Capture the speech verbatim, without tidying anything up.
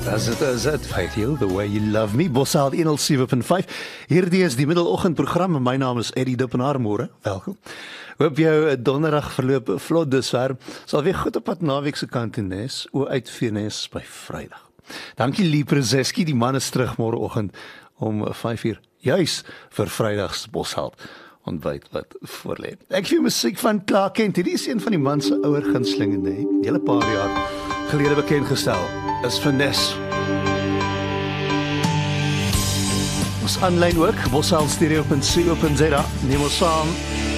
As it is at Faith Hill, The Way You Love Me, Bossal honderd sewe punt vyf. Hierdie is die middeloggendprogram en my naam is Eddie Dippenaar, môre. Welkom. Hoop jou donderdag verloop vlot dusver. Sal weer goed op pad naweek se kant en nes, o uit Venus by Vrydag. Dankie Lee Prezeski, die man is terug môreoggend om vyf uur, juis vir Vrydag se Bosheld ontbyt wat voorlê. Ek vir musiek van Clark Kent, hierdie is een van die man se ouer gunstelinge, nee, hele paar jaar gelede bekend gestel, is Finesse. Ons aanlyn ook, bosheld stereo punt co punt za, neem ons saam